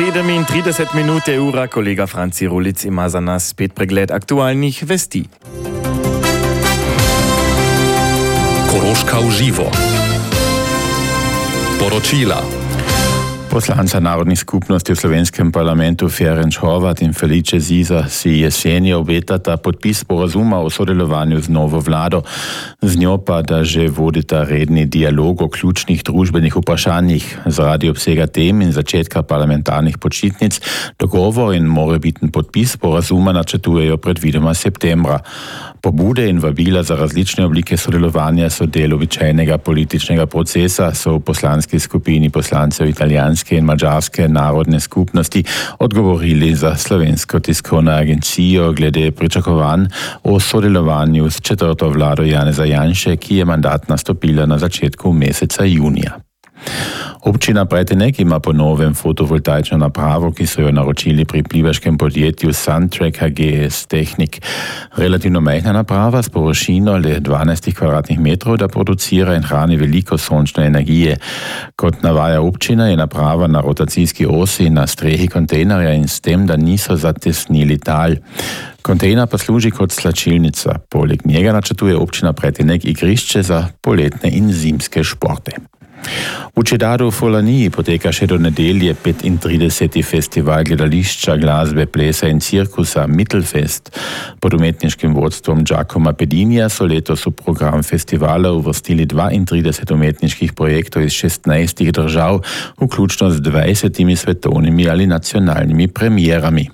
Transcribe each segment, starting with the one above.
37 minute ura, kolega Franci Rulic ima za nas spet pregled aktualnih vesti. Koroška v živo. Poročila. Poslanca Narodnih skupnosti v slovenskem parlamentu Ferenc Horváth in Felice Ziza si jeseni obetata podpis sporazuma o sodelovanju z novo vlado. Z njo pa, da že vodita redni dialog o ključnih družbenih vprašanjih. Zaradi obsega tem in začetka parlamentarnih počitnic dogovor in morebiten podpis sporazuma načrtujejo predvidoma septembra. Pobude in vabila za različne oblike sodelovanja so del običajnega političnega procesa, so v poslanski skupini poslancev italijanske in madžarske narodne skupnosti odgovorili za Slovensko tiskovno agencijo glede pričakovanj o sodelovanju s četrto vlado Janeza Janše, ki je mandat nastopila na začetku meseca junija. Občina Bretenek ima po novem fotovoltaično napravo, ki so jo naročili pri plivaškem podjetju Suntrack AG Technik. Relativno majhna naprava s površino le 12 kvadratnih metrov, da producira in hrani veliko sončne energije. Kot navaja občina, je naprava na rotacijski osi na strehi kontejnerja in s tem, da niso zatesnili tal. Kontejner pa služi kot slačilnica. Poleg njega načrtuje občina Bretenek igrišče za poletne in zimske športe. V Čedadu v Folaniji poteka še do nedelje 35. festival gledališča, glasbe, plesa in cirkusa Mittelfest. Pod umetniškim vodstvom Giacomo Pedinija so letos v program festivala uvrstili 32 umetniških projektov iz 16 držav, vključno z 20 svetovnimi ali nacionalnimi premierami.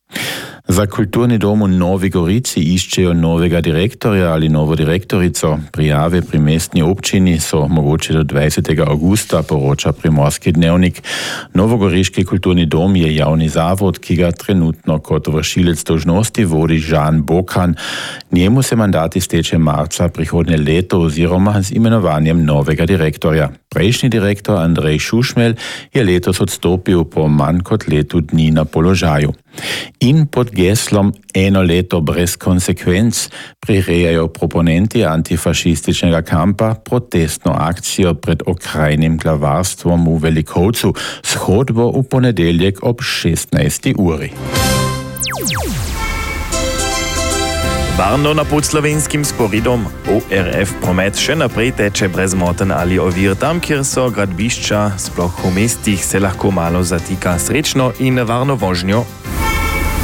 Za kulturni dom v Novi Gorici iščejo novega direktorja ali novo direktorico. Prijave pri mestni občini so mogoče do 20. augusta, poroča Primorski dnevnik. Novogoriški kulturni dom je javni zavod, ki ga trenutno kot vršilec dolžnosti vodi Žan Bokan. Njemu se mandat izteče marca prihodnje leto oziroma z imenovanjem novega direktorja. Prejšnji direktor Andrej Šušmelj je letos odstopil po manj kot letu dni na položaju. In pod geslom Eno leto brez konsekvenc prirejajo proponenti antifašističnega kampa protestno akcijo pred okrajnim glavarstvom v Velikovcu, shod bo v ponedeljek ob 16. uri. Varno na podslovenskim sporidom ORF promet še naprej teče brezmoten ali ovir. Tam, kjer so gradbišča, sploh v mestih, se lahko malo zatika. Srečno in varno vožnjo.